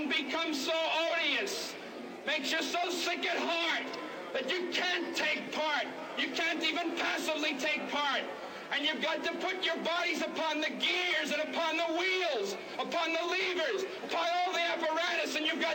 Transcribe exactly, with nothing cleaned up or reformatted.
thing becomes so odious, makes you so sick at heart that you can't take part. You can't even passively take part. And you've got to put your bodies upon the gears and upon the wheels, upon the levers, upon all the apparatus, and you've got